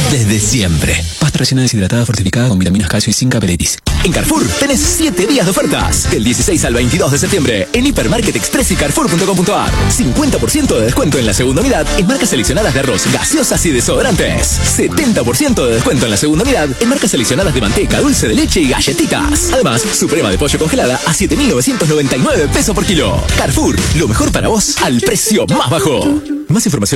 desde siempre. Pasta rellena deshidratada fortificada con vitaminas, calcio y zinc aperitis. En Carrefour tenés 7 días de ofertas. Del 16 al 22 de septiembre en Hipermarket Express y Carrefour.com.ar. 50% de descuento en la segunda unidad en marcas seleccionadas de arroz, gaseosas y desodorantes. 70% de descuento en la segunda unidad en marcas seleccionadas de manteca, dulce de leche y galletitas. Además, suprema de pollo congelada a 7.999 pesos por kilo. Carrefour, lo mejor para vos al precio más bajo. Más información